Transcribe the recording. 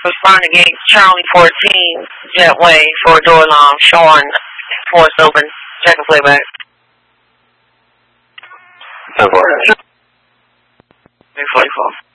respond to gate Charlie 14, Jetway, for door alarm, showing force open. Check and playback. 10-4. 344.